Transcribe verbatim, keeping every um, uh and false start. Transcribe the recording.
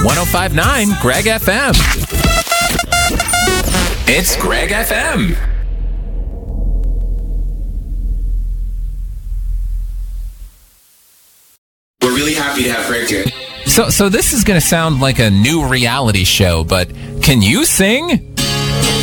one oh five point nine Greg F M. It's Greg F M. We're really happy to have Greg here. So, so this is going to sound like a new reality show, but can you sing?